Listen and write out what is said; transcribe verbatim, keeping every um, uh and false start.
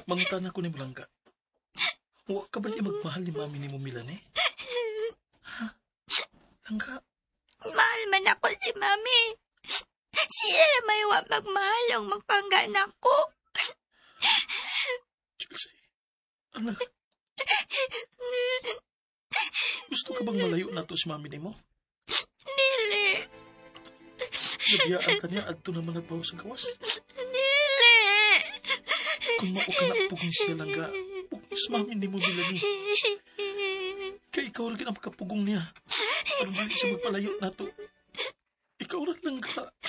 Mangutana ko ni Malangga. Huwag ka ba niya magmahal ni mami ni mo, Milane? Ha? Langga? Mahal man ako si mami. Siya na may wa magmahal ang magpangganak ko. Chelsea, anak. Gusto ka bang malayo na to si mami ni mo? Dili. Nabiyaan ka niya at ito naman nagpaw sa gawas. Dili. Kung mao ka na pugong siya, Langga, pugong si mami ni mo, Milane. Kaya ikaw rin ang makapugong niya. Pero dili siya magpalayo na to. Ikaw rin, Langga.